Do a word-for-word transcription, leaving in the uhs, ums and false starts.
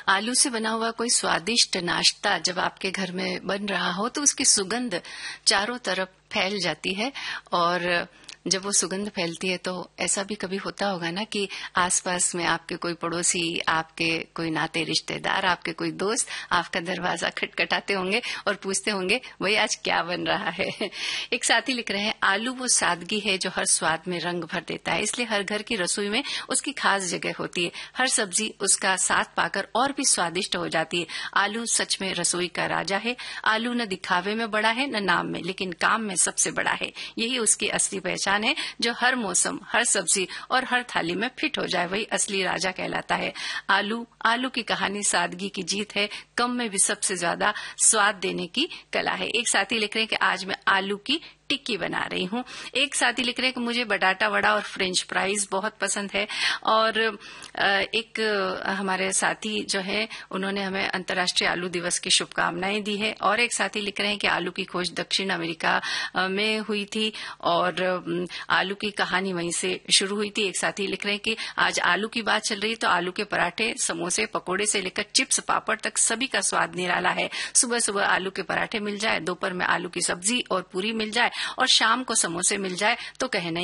आलू से बना हुआ कोई स्वादिष्ट नाश्ता जब आपके घर में बन रहा हो तो उसकी सुगंध चारों तरफ फैल जाती है। और जब वो सुगंध फैलती है तो ऐसा भी कभी होता होगा ना कि आसपास में आपके कोई पड़ोसी, आपके कोई नाते रिश्तेदार, आपके कोई दोस्त आपका दरवाजा खटखटाते होंगे और पूछते होंगे भाई आज क्या बन रहा है। एक साथी लिख रहे हैं, आलू वो सादगी है जो हर स्वाद में रंग भर देता है, इसलिए हर घर की रसोई में उसकी खास जगह होती है। हर सब्जी उसका साथ पाकर और भी स्वादिष्ट हो जाती है। आलू सच में रसोई का राजा है। आलू न दिखावे में बड़ा है न नाम में, लेकिन काम में सबसे बड़ा है। यही उसकी असली पहचान है, जो हर मौसम, हर सब्जी और हर थाली में फिट हो जाए, वही असली राजा कहलाता है। आलू आलू की कहानी सादगी की जीत है, कम में भी सबसे ज्यादा स्वाद देने की कला है। एक साथी लिख रहे हैं कि आज मैं आलू की टिक्की बना रही हूँ। एक साथी लिख रहे हैं कि मुझे बटाटा वड़ा और फ्रेंच फ्राइज बहुत पसंद है। और एक हमारे साथी जो है उन्होंने हमें अंतर्राष्ट्रीय आलू दिवस की शुभकामनाएं दी है। और एक साथी लिख रहे हैं कि आलू की खोज दक्षिण अमेरिका में हुई थी और आलू की कहानी वहीं से शुरू हुई थी। एक साथी लिख रहे हैं कि आज आलू की बात चल रही है तो आलू के पराठे, समोसे, पकोड़े से लेकर चिप्स, पापड़ तक सभी का स्वाद निराला है। सुबह सुबह आलू के पराठे मिल जाए, दोपहर में आलू की सब्जी और पूरी मिल जाए और शाम को समोसे मिल जाए तो कहना